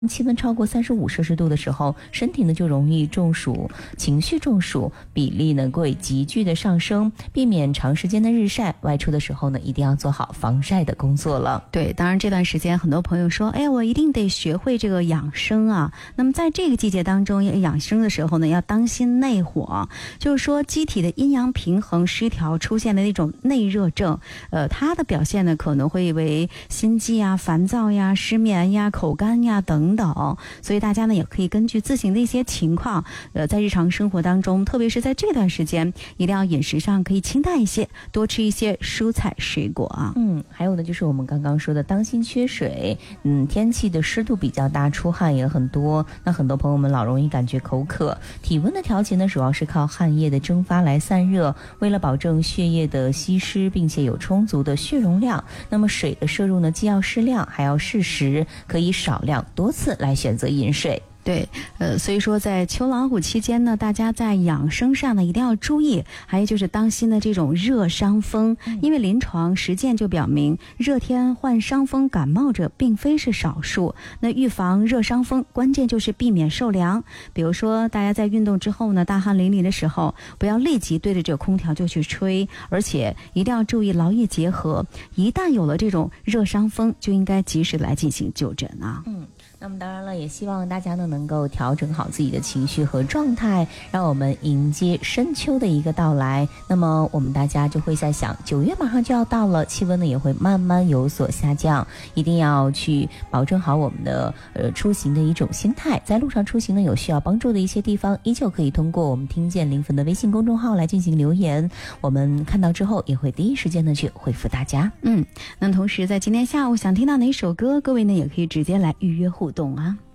气温超过35摄氏度的时候，身体呢就容易中暑，情绪中暑比例呢会急剧的上升，避免长时间的日晒，外出的时候呢一定要做好防晒的工作了。 对，当然这段时间很多朋友说，我一定得学会这个养生啊。那么在这个季节当中养生的时候呢，要当心内火，就是说机体的阴阳平衡失调出现的那种内热症，它的表现呢可能会为心悸啊、烦躁呀、失眠呀、口干呀等等，所以大家呢也可以根据自行的一些情况，在日常生活当中，特别是在这段时间，一定要饮食上可以清淡一些，多吃一些蔬菜水果啊。 还有呢就是我们刚刚说的当心缺水，天气的湿度比较大，出汗也很多，那很多朋友们老容易感觉口渴。体温的调节呢，主要是靠汗液的蒸发来散热，为了保证血液的稀释，并且有充足的血容量，那么水的摄入呢，既要适量，还要适时，可以少量多次来选择饮水。 对，所以说在秋老虎期间呢，大家在养生上呢一定要注意，还有就是当心的这种热伤风，因为临床实践就表明，热天患伤风感冒者并非是少数。那预防热伤风，关键就是避免受凉。比如说，大家在运动之后呢，大汗淋漓的时候，不要立即对着这个空调就去吹，而且一定要注意劳逸结合。一旦有了这种热伤风，就应该及时来进行就诊啊。 那么当然了，也希望大家呢能够调整好自己的情绪和状态，让我们迎接深秋的一个到来。那么我们大家就会在想，9月马上就要到了，气温呢也会慢慢有所下降，一定要去保证好我们的出行的一种心态。在路上出行呢，有需要帮助的一些地方，依旧可以通过我们听见零粉的微信公众号来进行留言，我们看到之后也会第一时间的去回复大家。 那同时在今天下午想听到哪首歌，各位呢也可以直接来预约互动啊。